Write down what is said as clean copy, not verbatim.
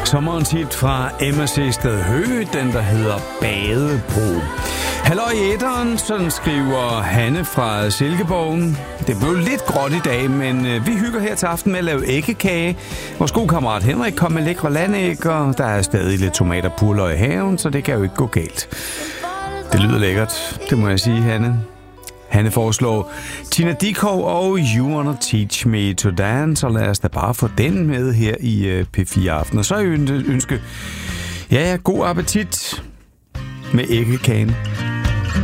Sommerens hit fra Emma Seested Høgh, den der hedder Badebro. Halløj i æteren, sådan skriver Hanne fra Silkeborgen. Det blev lidt gråt i dag, men vi hygger her til aften med at lave æggekage. Vores gode kammerat Henrik kom med lækre landæg, og der er stadig lidt tomater og purløg i haven, så det kan jo ikke gå galt. Det lyder lækkert, det må jeg sige, Hanne. Hanne foreslår Tina Dickow og You Wanna Teach Me to Dance, og lad os da bare få den med her i P4 Aften. Og så ønske, god appetit med æggekagen.